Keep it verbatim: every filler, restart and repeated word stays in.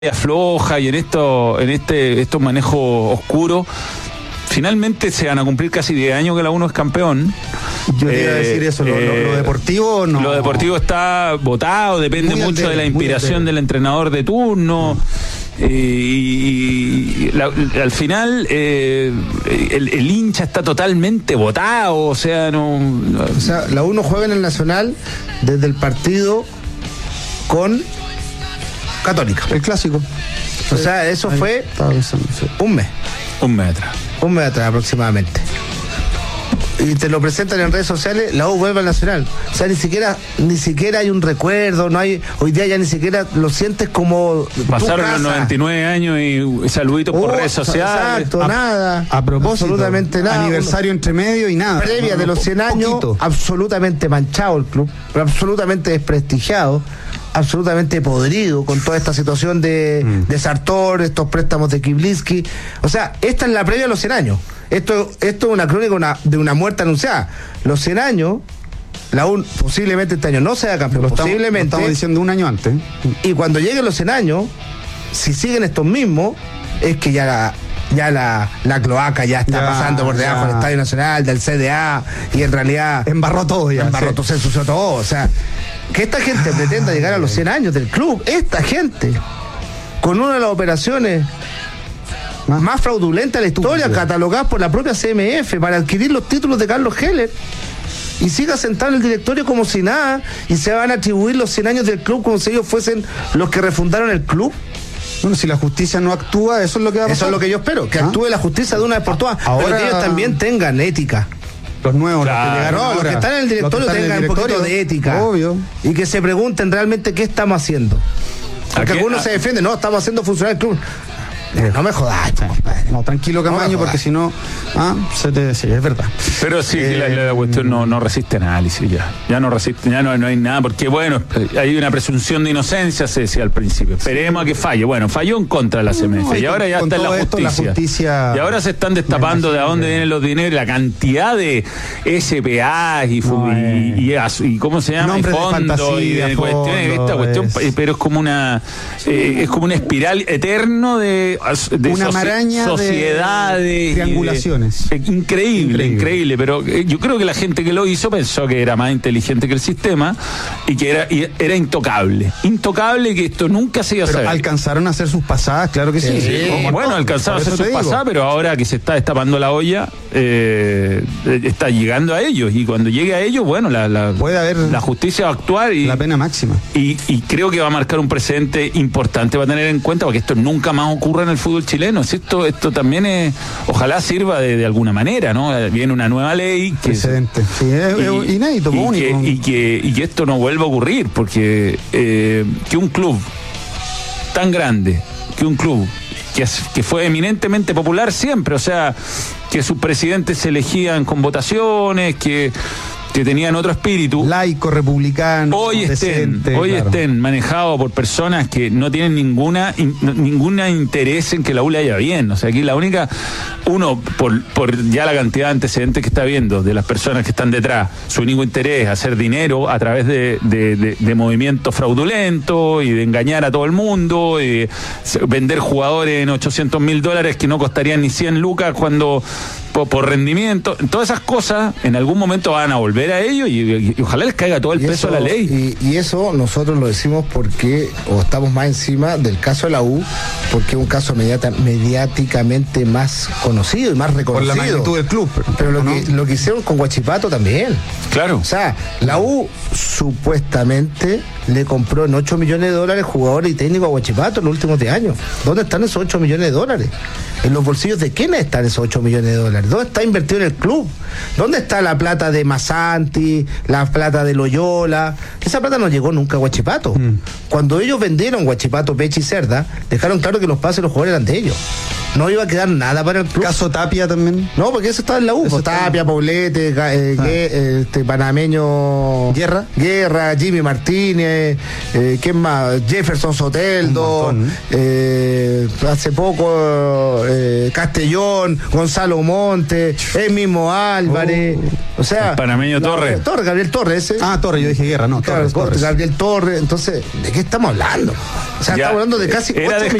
floja y en esto, en este, estos manejos oscuros, finalmente se van a cumplir casi diez años que la U no es campeón. Yo te iba a decir eso, lo, eh, lo, lo deportivo no. Lo deportivo está votado, depende Muy mucho altero, de la muy inspiración altero. del entrenador de turno. Eh, y, y la- al final eh, el, el hincha está totalmente votado, o sea, no, no- O sea, la U no juega en el Nacional desde el partido con Católica. El clásico. O sea, eso Ahí fue estaba pensando, sí. un mes, un mes atrás. un mes atrás aproximadamente. Y te lo presentan en redes sociales, la U vuelve al Nacional. O sea, ni siquiera, ni siquiera hay un recuerdo, no hay, hoy día ya ni siquiera lo sientes como tu Pasaron casa. los noventa y nueve años y saluditos por Oh, redes sociales. Exacto, A- nada. A propósito, absolutamente nada. aniversario entre medio y nada. Previa No, de no, los po- cien años, poquito. absolutamente manchado el club, absolutamente desprestigiado, absolutamente podrido con toda esta situación de, Mm. de Sartor, estos préstamos de Kiblinski. O sea, esta es la previa a los cien años. Esto, esto es una crónica una- de una muerte anunciada. Los cien años, la U posiblemente este año no sea campeón, Lo estamos, lo posiblemente. estamos diciendo un año antes. Y cuando lleguen los cien años, si siguen estos mismos, es que ya la, ya la, la cloaca ya está Ya, pasando por debajo ya. del Estadio Nacional, del C D A, y en realidad Embarró todo ya. embarró sí. todo, se ensució todo. O sea, que esta gente pretenda llegar a los cien años del club, esta gente, con una de las operaciones Más- más fraudulentas de la historia, Estúpida. catalogadas por la propia C M F para adquirir los títulos de Carlos Heller, y siga sentado en el directorio como si nada, y se van a atribuir los cien años del club como si ellos fuesen los que refundaron el club. Bueno, si la justicia no actúa, eso es lo que va a pasar. Eso es lo que yo espero, que ¿Ah? actúe la justicia de una vez por todas, Ahora- pero que ellos también tengan ética. Los nuevos, Claro. los que llegaron No, los ahora, que están en el los que directorio están en el tengan un poquito directorio, de ética. Obvio. Y que se pregunten realmente qué estamos haciendo. Porque ¿A qué- algunos a- se defienden, no, estamos haciendo funcionar el club. Eh, No me jodas, compadre. No, tranquilo, Camaño, No, porque si no, ah, se te sí, es verdad. Pero sí, Eh, la, la cuestión no, no resiste análisis ya. Ya no resiste, ya no, no hay nada, porque bueno, hay una presunción de inocencia, se decía al principio. Esperemos a que falle. Bueno, falló en contra de la C M F. No, y y ahora con- ya con está en la todo esto, justicia. la justicia- Y ahora se están destapando Me de a dónde imagino que- vienen los dineros, la cantidad de S P A y, fu- No, y, eh. y, as- y cómo se llama, y Nombres de fondos y de fantasía, cuestiones, fondos, esta cuestión, es- pero es como una eh, es como una espiral eterno de, de Una soci- maraña de sociedades y de- triangulaciones. eh, increíble, Increíble. increíble, pero eh, yo creo que la gente que lo hizo pensó que era más inteligente que el sistema y que era, y era intocable. Intocable, que esto nunca se iba a Pero saber. alcanzaron a hacer sus pasadas, claro que sí. Sí. ¿Cómo Bueno, no? alcanzaba a Por hacer eso sus te digo. pasadas, pero ahora que se está destapando la olla, eh, eh, está llegando a ellos. Y cuando llegue a ellos, bueno, la, la, Puede haber la justicia va a actuar y, La pena máxima. y, y creo que va a marcar un precedente importante, va a tener en cuenta, porque esto nunca más ocurra en el fútbol chileno. Si Esto, esto también es, ojalá sirva de, de alguna manera, ¿no? Eh, Viene una nueva ley que Precedente. Sí, es, es y- inédito, y único. que, y, que, y que esto no vuelva a ocurrir, porque eh, que un club tan grande, que un club que, es- que fue eminentemente popular siempre, o sea, que sus presidentes se elegían con votaciones, que, que tenían otro espíritu, Laico, republicano, hoy estén, decente, hoy claro. estén manejados por personas que no tienen ninguna in- no- ninguna interés en que la U le haya bien. O sea, aquí la única, uno, por, por ya la cantidad de antecedentes que está viendo de las personas que están detrás, su único interés es hacer dinero a través de, de, de- de movimientos fraudulentos y de engañar a todo el mundo, y de se- vender jugadores en ochocientos mil dólares que no costarían ni cien lucas cuando por, por rendimiento. Todas esas cosas en algún momento van a volver a ellos y, y- y ojalá les caiga todo el Y peso eso- de la ley. Y, y eso nosotros lo decimos porque, o estamos más encima del caso de la U, porque es un caso mediata- mediáticamente más conocido y más Por reconocido. la magnitud del club. Pero lo ¿no? que, lo que hicieron con Huachipato también. Claro. O sea, la U supuestamente le compró en ocho millones de dólares jugadores y técnicos a Huachipato en los últimos diez años. ¿Dónde están esos ocho millones de dólares? ¿En los bolsillos de quiénes están esos ocho millones de dólares? ¿Dónde está invertido en el club? ¿Dónde está la plata de Masanti, la plata de Loyola? Esa plata no llegó nunca a Huachipato. Mm. Cuando ellos vendieron Huachipato, Peche y Cerda, dejaron claro que los pases de los jugadores eran de ellos. no iba a quedar nada para el club. Caso Tapia también. No, porque eso estaba en la U. Eso pues, está- Tapia, Poblete, Ga- eh, Ah. Gue- este, panameño. Guerra. Guerra, Jimmy Martínez, eh, ¿quién más? Jefferson Soteldo, Un montón. eh, hace poco eh, Castellón, Gonzalo Monte, el mismo Álvarez. O sea. El panameño no, Torres. Torres, Gabriel Torres. ese. Ah, Torres, yo dije Guerra, no, Claro, Torres, Torres. Gabriel Torres. Entonces, ¿de qué estamos hablando? O sea, Ya, estamos hablando de casi era ocho